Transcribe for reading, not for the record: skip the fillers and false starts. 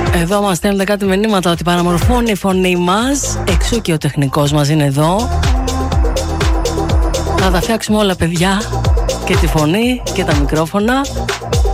Εδώ μας στέλνετε κάτι μηνύματα ότι παραμορφώνει η φωνή μας. Εξού και ο τεχνικός μας είναι εδώ. Θα τα φτιάξουμε όλα, παιδιά. Και τη φωνή και τα μικρόφωνα.